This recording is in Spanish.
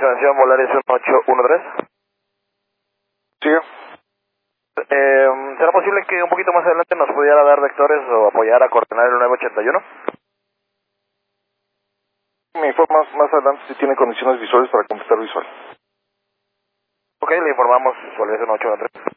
extensión Volaris 1813. Siga. ¿Será posible que un poquito más adelante nos pudiera dar vectores o apoyar a coordinar el 981? Me informa más adelante si tiene condiciones visuales para completar visual. Ok, le informamos Volaris 1813.